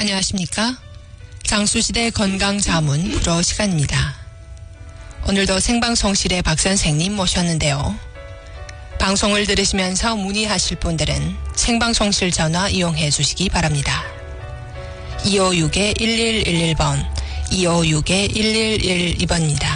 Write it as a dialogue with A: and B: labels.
A: 안녕하십니까? 장수시대 건강자문 프로 시간입니다. 오늘도 생방송실에 박 선생님 모셨는데요. 방송을 들으시면서 문의하실 분들은 생방송실 전화 이용해 주시기 바랍니다. 256-1111번, 256-1112번입니다.